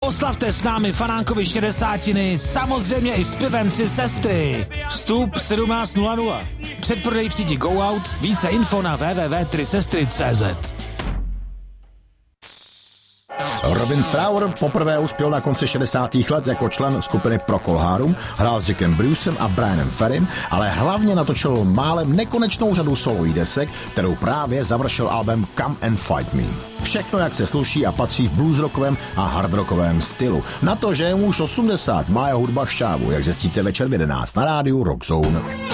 Oslavte s námi Fanánkovi 60, samozřejmě i s pivem 3 sestry. Vstup 17:00. Předprodej v síti Go Out, více info na www.3sestry.cz. Robin Fowler poprvé uspěl na konci 60. let jako člen skupiny Procol Harum, hrál s Jackem Brucem a Brianem Ferrym, ale hlavně natočil málem nekonečnou řadu solových desek, kterou právě završil album Come and Fight Me. Všechno, jak se sluší a patří v bluesrockovém a hardrockovém stylu. Na to, že je mu už 80, má jeho hudba šťávu, jak zjistíte večer v 11 na rádiu Rock Zone.